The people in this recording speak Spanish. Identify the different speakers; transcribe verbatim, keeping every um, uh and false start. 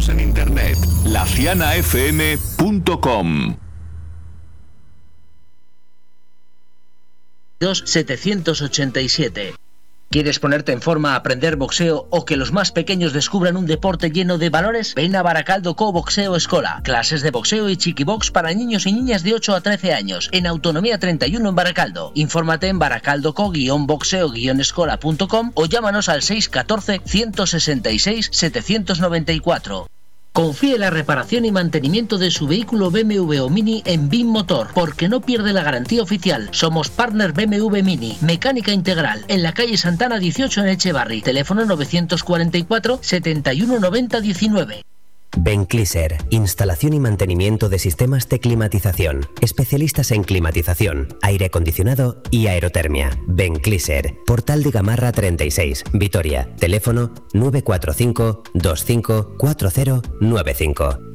Speaker 1: Síguenos en internet, la ciana f m punto com.
Speaker 2: dos setecientos ochenta y siete. ¿Quieres ponerte en forma, aprender boxeo o que los más pequeños descubran un deporte lleno de valores? Ven a Baracaldo Co Boxeo Escola. Clases de boxeo y chiquibox para niños y niñas de ocho a trece años. En Autonomía treinta y uno en Baracaldo. Infórmate en baracaldoco boxeo escola punto com o llámanos al seis uno cuatro, uno seis seis, siete nueve cuatro. Confíe la reparación y mantenimiento de su vehículo B M W o Mini en B I M Motor, porque no pierde la garantía oficial. Somos partner B M W Mini, mecánica integral, en la calle Santana dieciocho en Echevarri. Teléfono novecientos cuarenta y cuatro, setenta y uno noventa diecinueve.
Speaker 3: Bencliser, instalación y mantenimiento de sistemas de climatización. Especialistas en climatización, aire acondicionado y aerotermia. Bencliser, Portal de Gamarra treinta y seis, Vitoria. Teléfono nueve cuatro cinco, dos cinco cuatro cero nueve cinco.